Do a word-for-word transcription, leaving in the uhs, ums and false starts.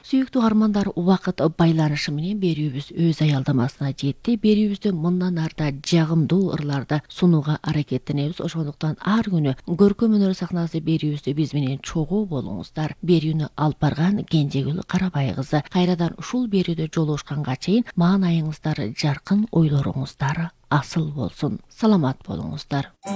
Сүйүктүү армандар убакыт байланышы менен берүүбүз өз аялдамасына жетти. Берүүбүздү мындан арта жагымдуу ырларда сунууга аракеттенебиз. Ошондуктан ар күнү көркөм өнөр сахнасы берүүбүздө биз менен чогуу болуңуздар. Берүүнү алып барган Кенжегүл Карабай кызы. Кайрадан ушул берүүдө жолугушканга чейин маанайыңыздар жаркын, ойлоруңуздар асыл болсун. Саламат болуңуздар.